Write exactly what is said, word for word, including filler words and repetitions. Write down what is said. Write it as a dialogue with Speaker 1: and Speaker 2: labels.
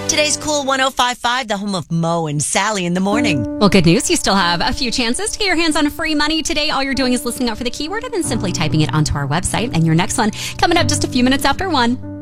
Speaker 1: Today's Cool one oh five point five, the home of Mo and Sally in the morning.
Speaker 2: Well, good news. You still have a few chances to get your hands on free money today. All you're doing is listening out for the keyword and then simply typing it onto our website. And your next one coming up just a few minutes after one.